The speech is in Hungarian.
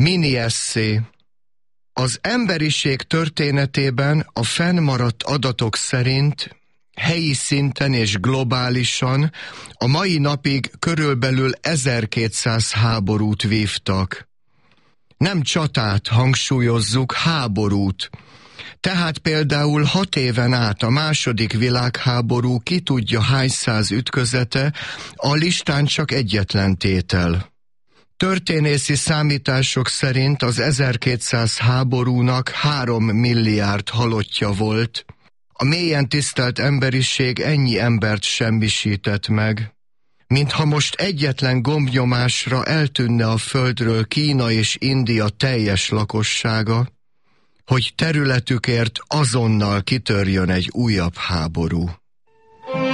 Mini esszé. Az emberiség történetében a fennmaradt adatok szerint helyi szinten és globálisan a mai napig körülbelül 1200 háborút vívtak. Nem csatát, hangsúlyozzuk, háborút. Tehát például 6 éven át a II. Világháború ki tudja hány száz ütközete, a listán csak egyetlen tétel. Történészi számítások szerint az 1200 háborúnak 3 milliárd halottja volt. A mélyen tisztelt emberiség ennyi embert semmisített meg. Mintha most egyetlen gombnyomásra eltűnne a földről Kína és India teljes lakossága, hogy területükért azonnal kitörjön egy újabb háború.